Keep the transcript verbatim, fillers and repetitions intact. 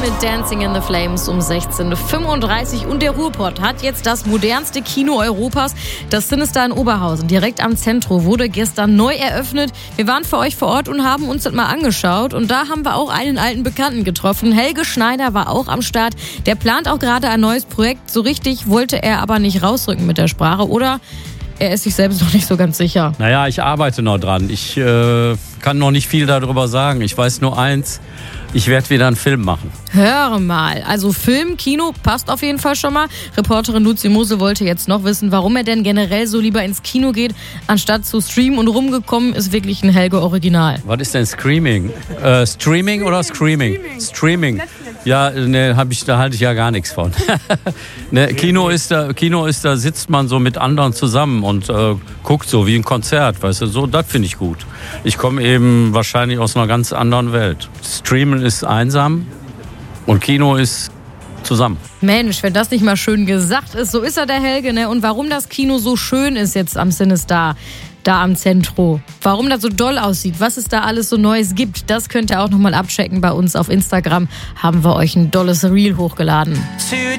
mit Dancing in the Flames um sechzehn Uhr fünfunddreißig. Und der Ruhrpott hat jetzt das modernste Kino Europas. Das Cinestar in Oberhausen, direkt am Zentro, wurde gestern neu eröffnet. Wir waren für euch vor Ort und haben uns das mal angeschaut. Und da haben wir auch einen alten Bekannten getroffen. Helge Schneider war auch am Start. Der plant auch gerade ein neues Projekt. So richtig wollte er aber nicht rausrücken mit der Sprache, oder? Er ist sich selbst noch nicht so ganz sicher. Naja, ich arbeite noch dran. Ich äh, kann noch nicht viel darüber sagen. Ich weiß nur eins, ich werde wieder einen Film machen. Hör mal, also Film, Kino passt auf jeden Fall schon mal. Reporterin Luzi Mose wollte jetzt noch wissen, warum er denn generell so lieber ins Kino geht, anstatt zu streamen. Und rumgekommen ist wirklich ein Helge-Original. Was ist denn Screaming? Äh, Streaming oder Screaming? Streaming. Ja, ne, hab ich, da halte ich ja gar nichts von. ne, Kino ist da, Kino ist da sitzt man so mit anderen zusammen und äh, guckt so wie ein Konzert, weißt du, so, das finde ich gut. Ich komme eben wahrscheinlich aus einer ganz anderen Welt. Streamen ist einsam und Kino ist zusammen. Mensch, wenn das nicht mal schön gesagt ist, so ist er der Helge, ne? Und warum das Kino so schön ist jetzt am Cinestar, da am Zentro, warum das so doll aussieht, was es da alles so Neues gibt, das könnt ihr auch nochmal abchecken bei uns auf Instagram, haben wir euch ein dolles Reel hochgeladen.